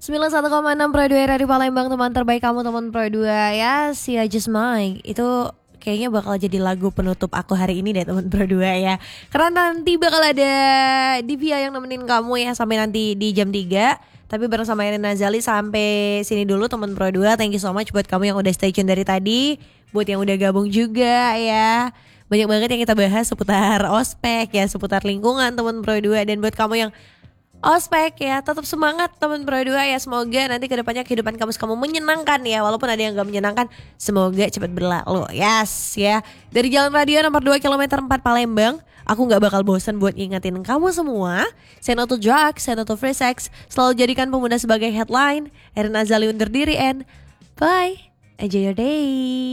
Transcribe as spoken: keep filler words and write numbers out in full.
sembilan puluh satu koma enam Pro dua dari Palembang, teman terbaik kamu, teman Pro dua ya. Si I Just Mine itu kayaknya bakal jadi lagu penutup aku hari ini deh, teman Pro dua ya. Karena nanti bakal ada Divya yang nemenin kamu ya sampai nanti di jam tiga. Tapi bareng sama Erin Nazali sampai sini dulu, teman Pro dua. Thank you so much buat kamu yang udah stay tune dari tadi, buat yang udah gabung juga ya. Banyak banget yang kita bahas seputar ospek ya, seputar lingkungan, teman Pro dua. Dan buat kamu yang ospek ya, tetap semangat teman Pro dua ya. Semoga nanti kedepannya kehidupan kamu kamu menyenangkan ya. Walaupun ada yang gak menyenangkan, semoga cepat berlalu. Yes ya. Dari Jalan Radio nomor dua kilometer empat Palembang, aku gak bakal bosan buat ingetin kamu semua. Say no to drugs, say no to free sex. Selalu jadikan pemuda sebagai headline. Erin Azali undur diri and bye. Enjoy your day.